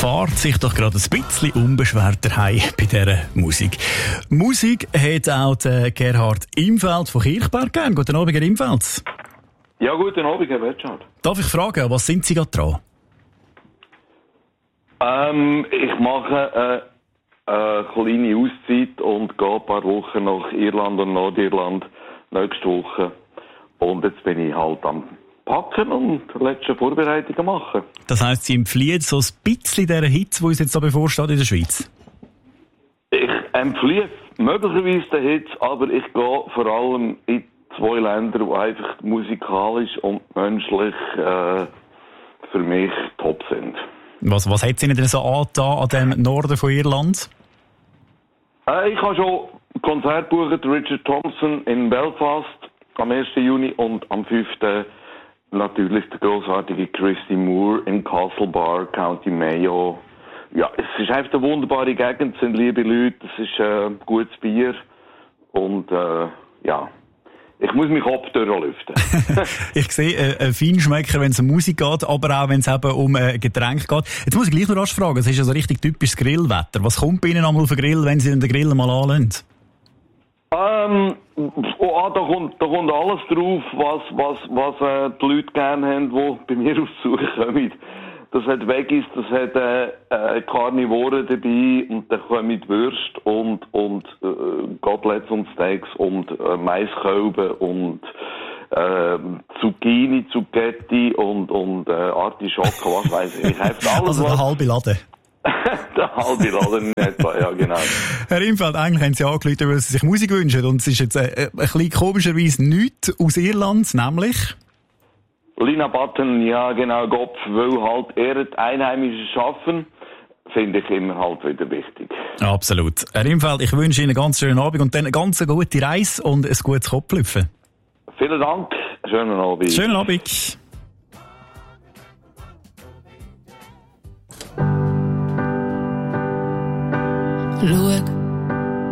fahrt sich doch gerade ein bisschen unbeschwerter heim bei dieser Musik. Musik hat auch der Gerhard Imfeld von Kirchberg gern. Guten Abend, Herr Imfeld. Ja, guten Abend, Herr Wertschad. Darf ich fragen, was sind Sie gerade dran? Ich mache eine kleine Auszeit und gehe ein paar Wochen nach Irland und Nordirland nächste Woche. Und jetzt bin ich halt am Packen und letzte Vorbereitungen machen. Das heisst, Sie empfehlen so ein bisschen dieser Hitze, die uns jetzt da bevorsteht in der Schweiz? Ich empfehle möglicherweise den Hits, aber ich gehe vor allem in 2 Länder, die einfach musikalisch und menschlich für mich top sind. Was hat es Ihnen denn so angetan an dem Norden von Irland? Ich habe schon ein Konzert gebucht, Richard Thompson in Belfast am 1. Juni und am 5. natürlich der grossartige Christy Moore in Castlebar, County Mayo. Ja, es ist einfach eine wunderbare Gegend, es sind liebe Leute, es ist gutes Bier und ja, ich muss mich abdurchlüften. Ich sehe ein Feinschmecker, wenn es um Musik geht, aber auch wenn es eben um Getränke geht. Jetzt muss ich gleich noch rasch fragen, es ist ja so richtig typisches Grillwetter. Was kommt bei Ihnen einmal auf den Grill, wenn Sie den Grill mal anlösen? Da kommt alles drauf, was die Leute gerne haben, die bei mir auf Besuch kommen. Das hat Veggies, das hat Karnivoren dabei und dann kommen Würste und Koteletts und Steaks und Maiskolben und Zucchini, Zucchetti und Artischocken, was weiss ich. Alles, also der halbe Laden. Der halbe Laden in etwa, ja genau. Herr Imfeld, eigentlich haben Sie angerufen, weil Sie sich Musik wünschen und es ist jetzt ein bisschen komischerweise nichts aus Irland, nämlich... Lina Button, ja genau, Gopf will halt eher die Einheimischen schaffen, finde ich immer halt wieder wichtig. Absolut. Herr Imfeld, ich wünsche Ihnen einen ganz schönen Abend und dann eine ganz gute Reise und ein gutes Kopflüpfen. Vielen Dank, schönen Abend. Schönen Abend. Schau